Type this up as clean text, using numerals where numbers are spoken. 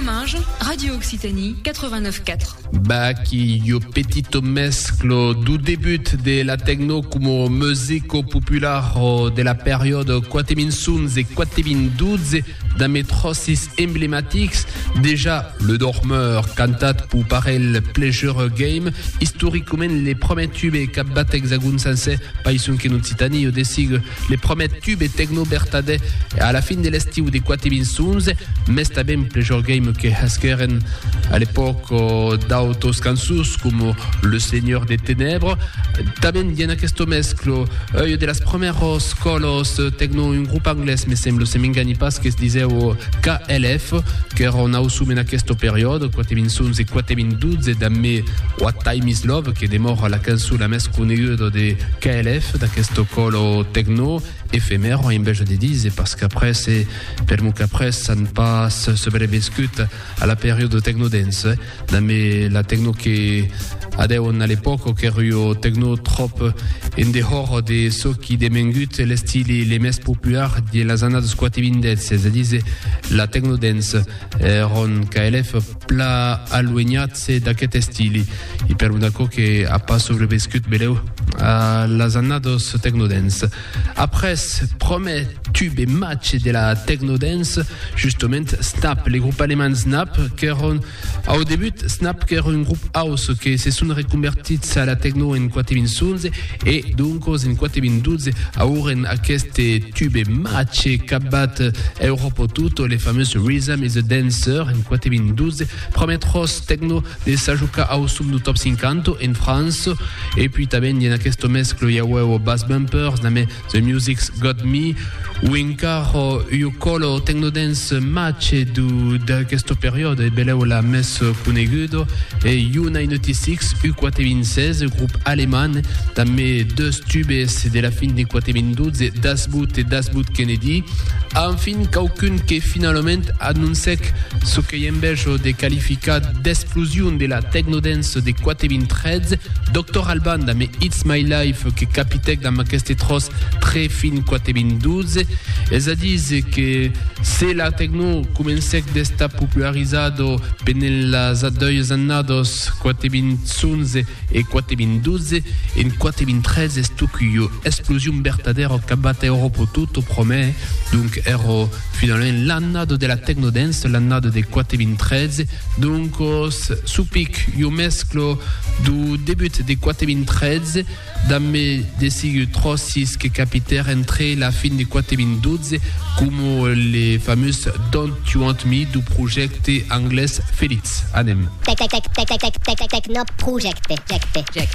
Comminges, Radio Occitanie 89.4. Baki io petito mesclo du début de la techno come musico popolare della periodo 2011 et 2012 dans mes trossis emblématiques. Déjà, le dormeur, cantat pour parel pleasure game, historiquement les premiers tubes et cap bat hexagone sensé, païsun que nous Occitanie, au desig les premiers tubes et techno bertade à la fin de l'estiu de 2011, mais c'était pleasure game que haskeren à l'époque d'autos cansus comme le Seigneur des Ténèbres. También il y a questo mesclo de las primeros colos techno un groupe anglais, me sembra, se m'ingani pas, que se disait au KLF, che era un ausum in questo periodo, 2011 e 2012, da me What Time Is Love, che demora la canzone la més coneguda de KLF, da questo colo techno éphémère, invece di dire, parce qu'après, c'est, per moi qu'après, ça ne passe, se breviscut à la période techno dance, da me la techno che adeon all'epoca, che ero techno trop in dehors de so qui demengut les stili les més populars de las années 2010, c'est-à-dire la techno dance eron KLF pla alluegnats d'aquest stili, i per un d'acco che a pas sobreviscut beleu a las années techno dance. Après premier tube et match de la techno dance, justement Snap, les groupes allemands Snap, qui eron au début Snap, qui era un groupe house qui se sont reconvertis à la techno en 2011 et donc en 2012 auren aquest tube et match cabat Europe tutto, les fameuses Rhythm is a Dancer en 2012, premier tros techno de Sajuka house du top 50 en France, et puis también il y a questo mesclo Yahweh Bass Bumpers, The Music's Got Me, Winkar Yukolo Techno Dance match de questo periodo e beleu la mes conegudo et U96 U96 groupe allemand també deux tubes de la fin de 2012 Das Boot et Das Boot Kennedy. Enfin, qualcun que finalement annoncé ce que y embejo de qualificat d'explosion de la Techno Dance de 2013, Dr. Alban també It's My Life que capitec dans aquest tros très fin 2012. Es a dir que se la techno comencé d'estar popularizado pendant las deux annados 2011 et 2012, en 2013 esto qu'une explosion vertadera cabat Europe tutto promet, donc era finalement l'annado de la techno dance, l'annado de 2013, donc supic io mesclo du début de 2013 damme desig trossis que capiter entre la fin de 2012 comme les fameuses Don't You Want Me du projet anglais Félix. Anem. Techno project.